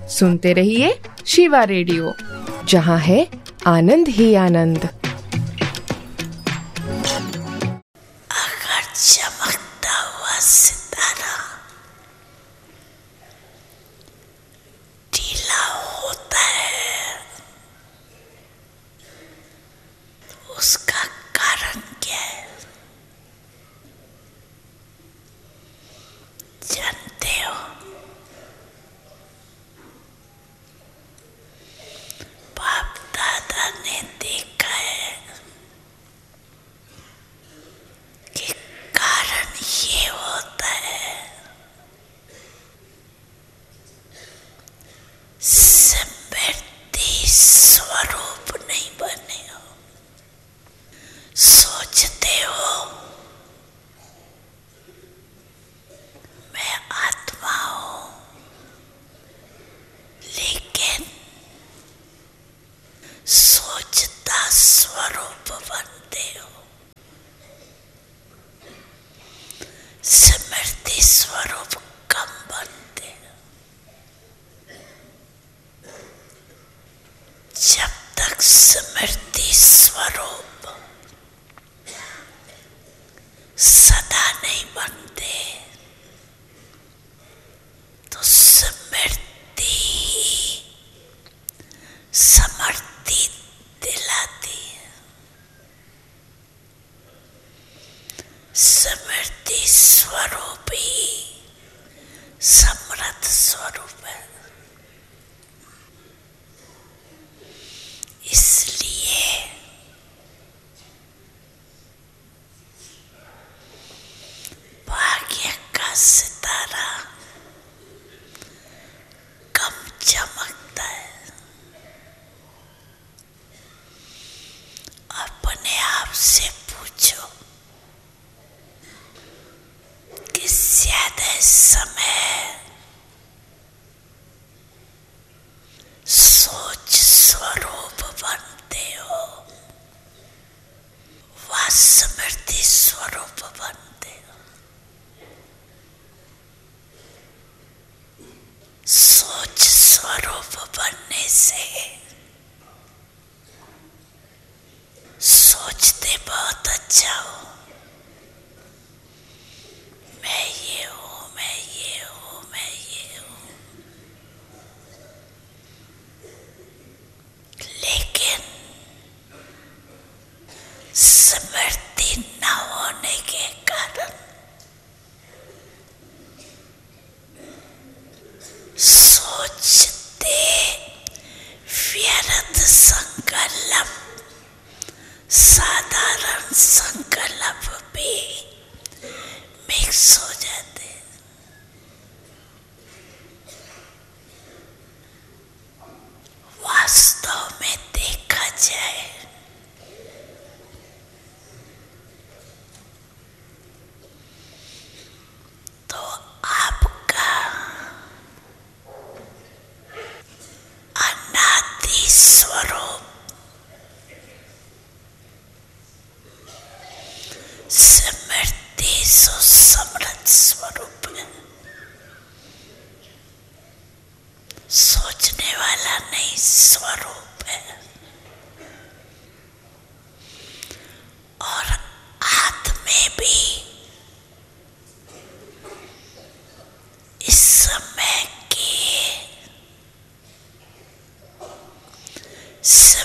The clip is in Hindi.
सुनते रहिए शिवा रेडियो, जहाँ है आनंद ही आनंद। अगर चमकता हुआ सितारा ढीला होता है, उसका कारण क्या है जानते हो? बाप दादा ने देखा है कि कारण ये होता है, स्मृति स्वरूप नहीं बने हो। सोचते हो मैं आत्मा हूं, लेकिन सोचता स्वरूप बनते हो, स्मृति स्वरूप कम बनते हो। जब तक स्मृति स्वरूप सदा नहीं बनते तो स्मृति समृद्धि दिलाती है। स्मृति स्वरूप ही समृद्ध स्वरूप है। इसलिए भाग्य का सितारा कम चमकता है। अपने आप से पूछो कि ज्यादा समय सोच स्वरूप बनते हो व स्मृति स्वरूप बनते हो। सोच स्वरूप बनने से सोचते बहुत अच्छा हो, मैं ये हूँ, मैं ये हूँ, मैं ये हूँ। लेकिन स्मृति न होने के कारण सोचते व्यर्थ संकल्प, साधारण संकल्प भी मिक्स हो जाते हैं। वास्तव में देखा जाए तो आपका अनादि स्वरूप स्मृति सुसमृद्ध स्वरूप है। सोचने वाला नहीं स्वरूप है। और आत्मे भी इस समय के